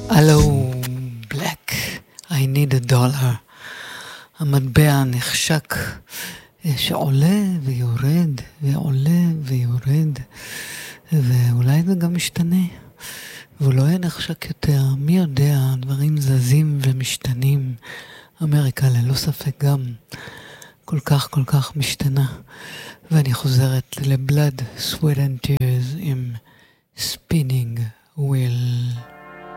הלו, בלק, I need a dollar. המטבע נחשק שעולה ויורד ועולה ויורד, ואולי זה גם משתנה, והוא לא יהיה נחשק יותר. מי יודע, דברים זזים ומשתנים. אמריקה ללא ספק גם כל כך משתנה. ואני חוזרת לבלד, sweat and tears עם spinning wheel.